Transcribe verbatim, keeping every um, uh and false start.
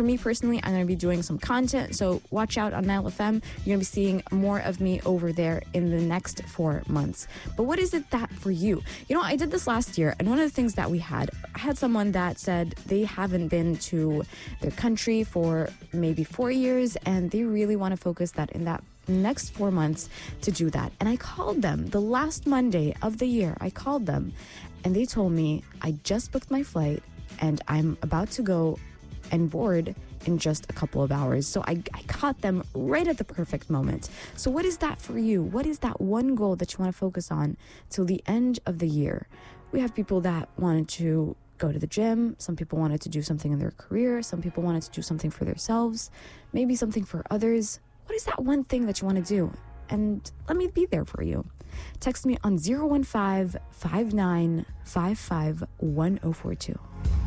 For me personally, I'm going to be doing some content, so watch out on Nile F M. You're going to be seeing more of me over there in the next four months. But what is it that for you? You know, I did this last year, and one of the things that we had, I had someone that said they haven't been to their country for maybe four years, and they really want to focus that in that next four months to do that. And I called them the last Monday of the year. I called them, and they told me, I just booked my flight, and I'm about to go and board in just a couple of hours. So I, I caught them right at the perfect moment. So what is that for you? What is that one goal that you want to focus on till the end of the year? We have people that wanted to go to the gym. Some people wanted to do something in their career. Some people wanted to do something for themselves, maybe something for others. What is that one thing that you want to do? And let me be there for you. Text me on zero one five, five nine five five, one zero four two.